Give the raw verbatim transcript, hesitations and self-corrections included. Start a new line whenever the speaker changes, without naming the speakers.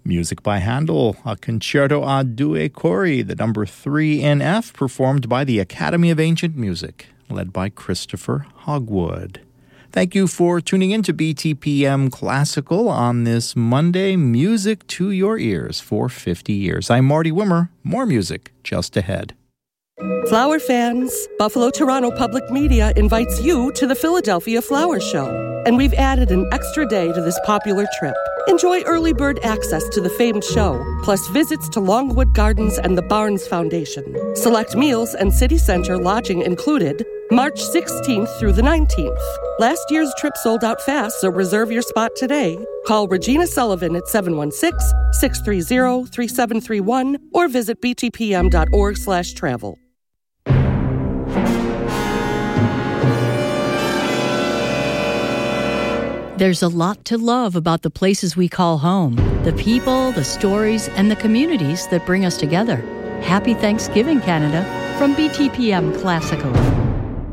Music by Handel, a concerto a due cori, the number three in F, performed by the Academy of Ancient Music, led by Christopher Hogwood. Thank you for tuning in to B T P M Classical on this Monday. Music to your ears for fifty years. I'm Marty Wimmer. More music just ahead.
Flower fans, Buffalo Toronto Public Media invites you to the Philadelphia Flower Show. And we've added an extra day to this popular trip. Enjoy early bird access to the famed show, plus visits to Longwood Gardens and the Barnes Foundation. Select meals and city center lodging included, March sixteenth through the nineteenth. Last year's trip sold out fast, so reserve your spot today. Call Regina Sullivan at seven one six, six three zero, three seven three one or visit b t p m dot org slash travel.
There's a lot to love about the places we call home, the people, the stories, and the communities that bring us together. Happy Thanksgiving, Canada, from B T P M Classical.